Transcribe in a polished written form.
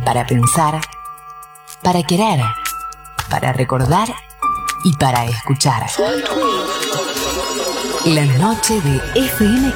para pensar, para querer, para recordar y para escuchar. La noche de FM